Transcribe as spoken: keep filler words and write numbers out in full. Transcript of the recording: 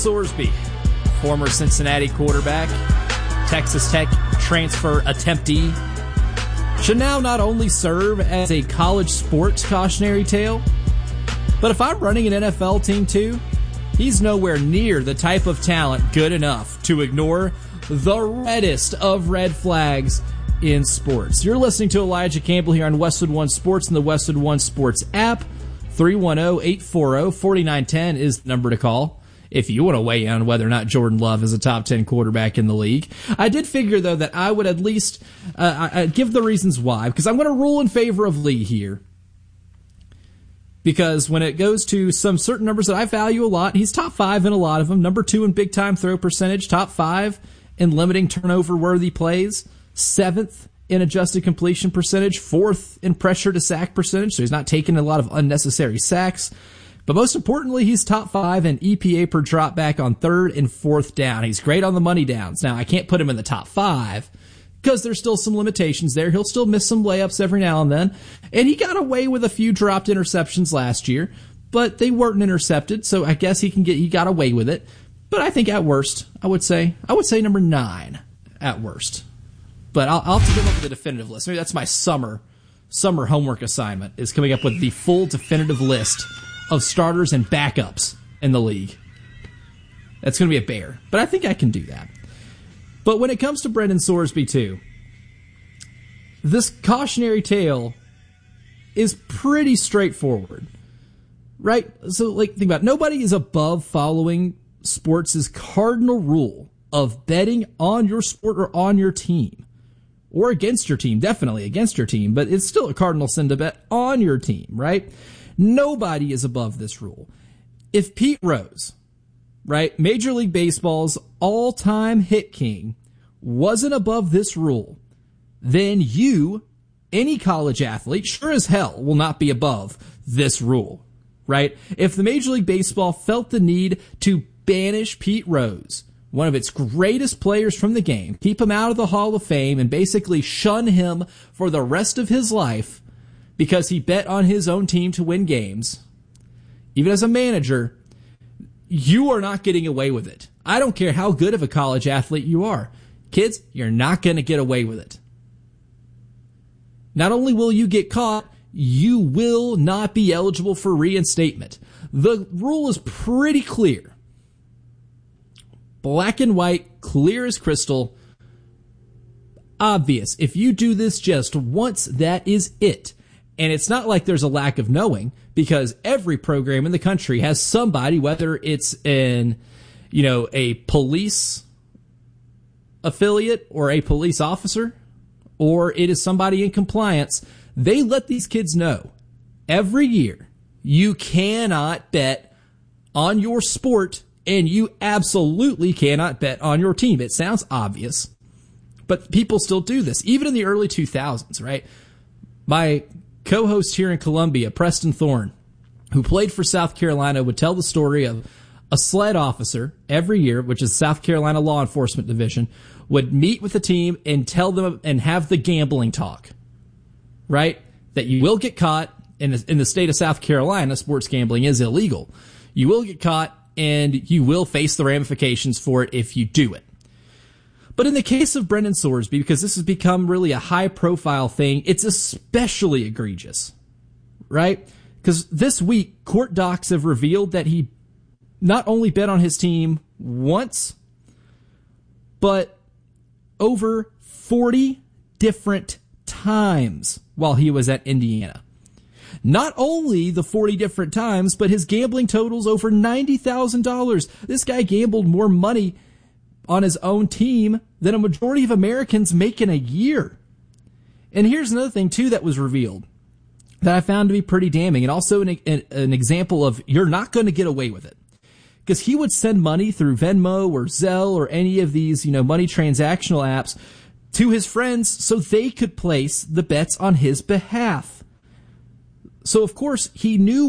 Sorsby, former Cincinnati quarterback, Texas Tech transfer attemptee, should now not only serve as a college sports cautionary tale, but if I'm running an N F L team too, he's nowhere near the type of talent good enough to ignore the reddest of red flags in sports. You're listening to Elijah Campbell here on Westwood One Sports and the Westwood One Sports app. three one zero, eight four zero, four nine one zero is the number to call if you want to weigh in on whether or not Jordan Love is a top ten quarterback in the league. I did figure, though, that I would at least uh, I, I give the reasons why, because I'm going to rule in favor of Lee here. Because when it goes to some certain numbers that I value a lot, he's top five in a lot of them. Number two in big-time throw percentage, top five in limiting turnover-worthy plays, seventh in adjusted completion percentage, fourth in pressure to sack percentage, so he's not taking a lot of unnecessary sacks. But most importantly, he's top five in E P A per drop back on third and fourth down. He's great on the money downs. Now, I can't put him in the top five because there's still some limitations there. He'll still miss some layups every now and then. And he got away with a few dropped interceptions last year, but they weren't intercepted, so I guess he can get he got away with it. But I think at worst, I would say I would say number nine at worst. But I'll, I'll have to come up with a definitive list. Maybe that's my summer summer homework assignment, is coming up with the full definitive list of starters and backups in the league. That's going to be a bear, but I think I can do that. But when it comes to Brendan Sorsby, too, this cautionary tale is pretty straightforward, right? So, like, think about it. Nobody is above following sports' cardinal rule of betting on your sport or on your team. Or against your team, definitely against your team, but it's still a cardinal sin to bet on your team, right? Nobody is above this rule. If Pete Rose, right, Major League Baseball's all-time hit king, wasn't above this rule, then you, any college athlete, sure as hell will not be above this rule, right? If the Major League Baseball felt the need to banish Pete Rose, one of its greatest players from the game, keep him out of the Hall of Fame, and basically shun him for the rest of his life because he bet on his own team to win games, even as a manager, you are not getting away with it. I don't care how good of a college athlete you are. Kids, you're not going to get away with it. Not only will you get caught, you will not be eligible for reinstatement. The rule is pretty clear. Black and white, clear as crystal, obvious. If you do this just once, that is it. And it's not like there's a lack of knowing, because every program in the country has somebody, whether it's in, you know, a police affiliate or a police officer, or it is somebody in compliance, they let these kids know every year you cannot bet on your sport. And you absolutely cannot bet on your team. It sounds obvious, but people still do this, even in the early two thousands, right? My co-host here in Columbia, Preston Thorne, who played for South Carolina, would tell the story of a sled officer every year, which is South Carolina Law Enforcement Division, would meet with the team and tell them and have the gambling talk, right? That you will get caught. In the, in the state of South Carolina, sports gambling is illegal. You will get caught, and you will face the ramifications for it if you do it. But in the case of Brendan Sorsby, because this has become really a high-profile thing, it's especially egregious, right? Because this week, court docs have revealed that he not only bet on his team once, but over forty different times while he was at Indiana. Not only the forty different times, but his gambling totals over ninety thousand dollars. This guy gambled more money on his own team than a majority of Americans make in a year. And here's another thing, too, that was revealed that I found to be pretty damning, and also an, an, an example of you're not going to get away with it. Because he would send money through Venmo or Zelle or any of these, you know, money transactional apps to his friends so they could place the bets on his behalf. So, of course, he knew